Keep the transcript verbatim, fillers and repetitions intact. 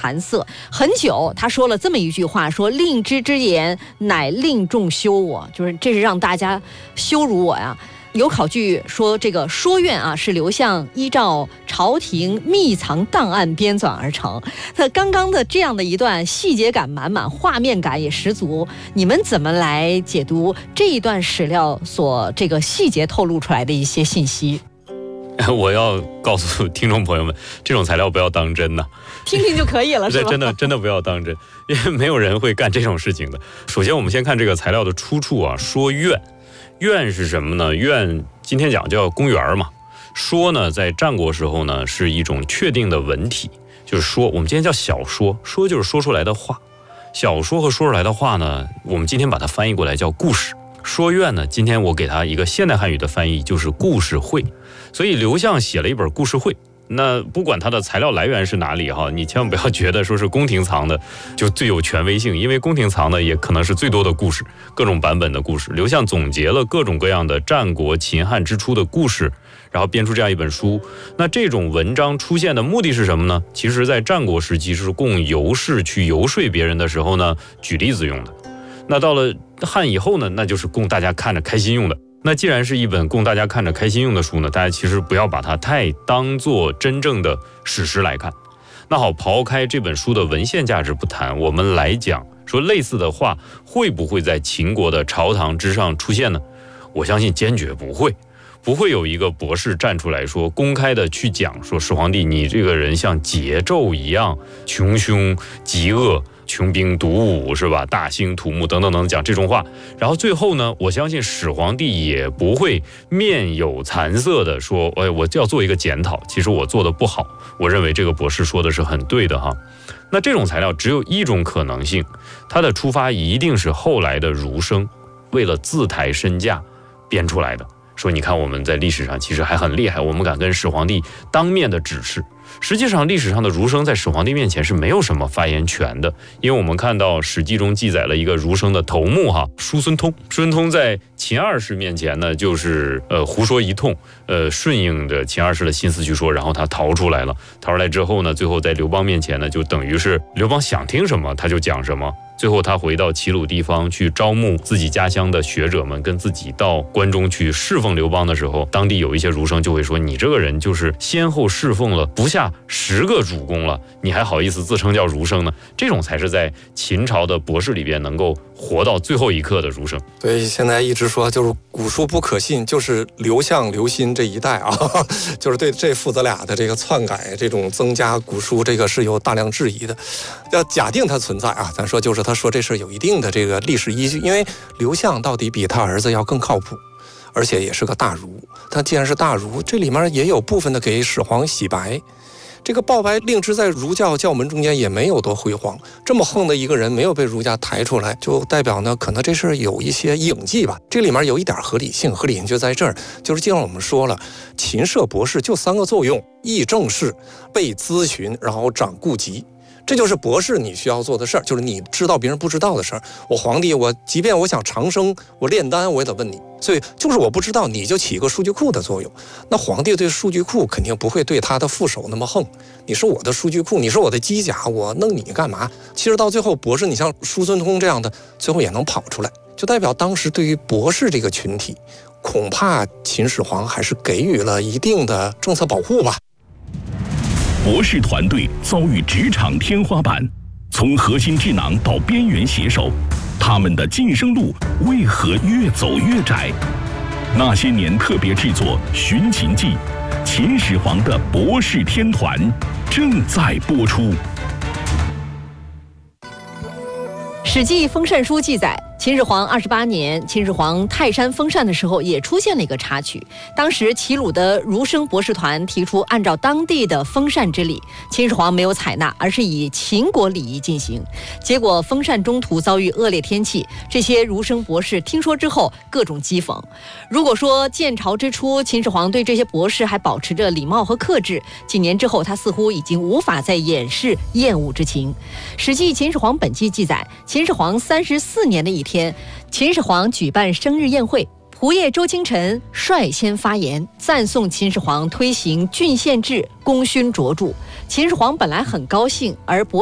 惭色。很久他说了这么一句话，说令之之言乃令众羞我，就是这是让大家羞辱我呀。有考据说，这个说院啊是刘向依照朝廷秘藏档案编纂而成。他刚刚的这样的一段细节感满满，画面感也十足，你们怎么来解读这一段史料所这个细节透露出来的一些信息？ 我要告诉听众朋友们，这种材料不要当真呐、啊， 听听就可以了，是吧？ 真的真的不要当真，因为没有人会干这种事情的。首先，我们先看这个材料的出处啊，说院。院是什么呢？院今天讲叫公园嘛。说呢，在战国时候呢，是一种确定的文体，就是说，我们今天叫小说，说就是说出来的话。小说和说出来的话呢，我们今天把它翻译过来叫故事。说院呢，今天我给它一个现代汉语的翻译，就是故事会。所以刘向写了一本故事会。那不管它的材料来源是哪里哈，你千万不要觉得说是宫廷藏的就最有权威性，因为宫廷藏的也可能是最多的故事，各种版本的故事。刘向总结了各种各样的战国秦汉之初的故事，然后编出这样一本书。那这种文章出现的目的是什么呢？其实在战国时期是供游士去游说别人的时候呢举例子用的。那到了汉以后呢，那就是供大家看着开心用的。那既然是一本供大家看着开心用的书呢，大家其实不要把它太当作真正的史实来看。那好，刨开这本书的文献价值不谈，我们来讲说类似的话会不会在秦国的朝堂之上出现呢？我相信坚决不会，不会有一个博士站出来说，公开的去讲说始皇帝你这个人像桀纣一样穷凶极恶，穷兵黩武，是吧？大兴土木等等等讲这种话，然后最后呢，我相信始皇帝也不会面有惭色的说，哎，我就要做一个检讨，其实我做的不好，我认为这个博士说的是很对的哈。那这种材料只有一种可能性，它的出发一定是后来的儒生为了自抬身价编出来的。说你看我们在历史上其实还很厉害，我们敢跟始皇帝当面的指示。实际上历史上的儒生在始皇帝面前是没有什么发言权的，因为我们看到史记中记载了一个儒生的头目哈，叔孙通。叔孙通在秦二世面前呢，就是呃胡说一通，呃顺应着秦二世的心思去说，然后他逃出来了。逃出来之后呢，最后在刘邦面前呢，就等于是刘邦想听什么他就讲什么。最后他回到齐鲁地方去招募自己家乡的学者们，跟自己到关中去侍奉刘邦的时候，当地有一些儒生就会说，你这个人就是先后侍奉了不下十个主公了，你还好意思自称叫儒生呢？这种才是在秦朝的博士里边能够活到最后一刻的儒生。 所以现在一直说就是古书不可信，就是刘向刘歆这一代啊，就是对这父子俩的这个篡改，这种增加古书，这个是有大量质疑的。要假定它存在啊，咱说就是他说这事有一定的这个历史依据，因为刘向到底比他儿子要更靠谱，而且也是个大儒。他既然是大儒，这里面也有部分的给始皇洗白。这个报白令之在儒教教门中间也没有多辉煌，这么横的一个人没有被儒家抬出来，就代表呢可能这事有一些影迹吧。这里面有一点合理性，合理性就在这儿，就是既然我们说了，秦设博士就三个作用：议政事、被咨询，然后掌顾及。这就是博士你需要做的事儿，就是你知道别人不知道的事儿。我皇帝，我即便我想长生，我炼丹，我也得问你。所以就是我不知道，你就起一个数据库的作用。那皇帝对数据库肯定不会对他的副手那么横。你是我的数据库，你是我的机甲，我弄你干嘛？其实到最后，博士你像叔孙通这样的，最后也能跑出来，就代表当时对于博士这个群体，恐怕秦始皇还是给予了一定的政策保护吧。 博士团队遭遇职场天花板，从核心智囊到边缘写手，他们的晋升路为何越走越窄？那些年特别制作《寻秦记》，秦始皇的博士天团正在播出。 史记封禅书记载，秦始皇二十八年，秦始皇泰山封禅的时候，也出现了一个插曲。当时齐鲁的儒生博士团提出按照当地的封禅之礼，秦始皇没有采纳，而是以秦国礼仪进行。结果封禅中途遭遇恶劣天气，这些儒生博士听说之后各种讥讽。如果说建朝之初，秦始皇对这些博士还保持着礼貌和克制，几年之后他似乎已经无法再掩饰厌恶之情。史记秦始皇本纪记载，秦始皇三十四年的一天，秦始皇举办生日宴会，仆射周清晨率先发言，赞颂秦始皇推行郡县制，功勋卓著。秦始皇本来很高兴，而博